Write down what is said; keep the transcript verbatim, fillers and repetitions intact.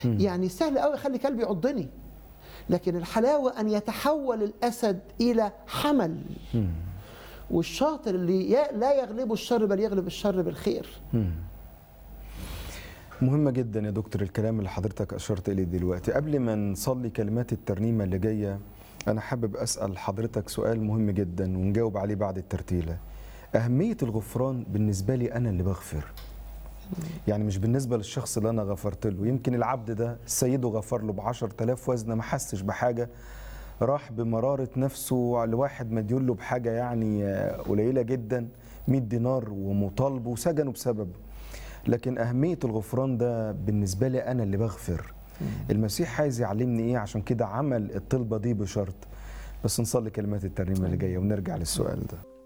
يعني سهل قوي اخلي كلبي يعضني، لكن الحلاوه ان يتحول الاسد الى حمل. والشاطر اللي لا يغلبه الشر بل يغلب الشر بالخير. مهمة جدا يا دكتور الكلام اللي حضرتك أشرت إليه دلوقتي. قبل ما نصلي كلمات الترنيمة اللي جاية، أنا حابب أسأل حضرتك سؤال مهم جدا ونجاوب عليه بعد الترتيلة. أهمية الغفران بالنسبة لي أنا اللي بغفر، يعني مش بالنسبة للشخص اللي أنا غفرت له. يمكن العبد ده سيده غفر له بعشر تلاف وزنة، ما حسش بحاجة، راح بمرارة نفسه لواحد مديون له بحاجة يعني قليلة جدا، مئة دينار، ومطالبه وسجنه بسببه. لكن أهمية الغفران ده بالنسبة لي أنا اللي بغفر. المسيح عايز يعلمني إيه؟ عشان كده عمل الطلبة دي بشرط. بس نصلي كلمات الترنيمة اللي جاية ونرجع للسؤال ده.